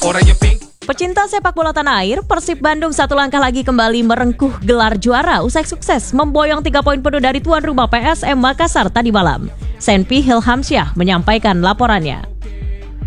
Pecinta sepak bola tanah air, Persib Bandung satu langkah lagi kembali merengkuh gelar juara usai sukses memboyong 3 poin penuh dari tuan rumah PSM Makassar tadi malam. Senpi Hilhamsyah menyampaikan laporannya.